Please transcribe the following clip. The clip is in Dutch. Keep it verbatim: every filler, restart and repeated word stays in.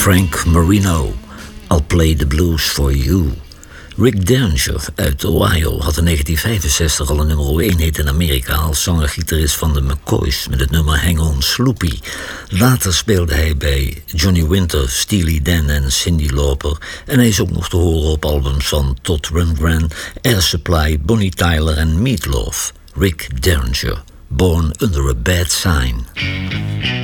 Frank Marino, I'll Play the Blues for You. Rick Derringer uit Ohio had in negentien vijfenzestig al een nummer één hit in Amerika als zanger-gitarist van de McCoys met het nummer Hang On Sloopy. Later speelde hij bij Johnny Winter, Steely Dan en Cyndi Lauper en hij is ook nog te horen op albums van Todd Rundgren, Air Supply, Bonnie Tyler en Meat Loaf. Rick Derringer, Born Under a Bad Sign.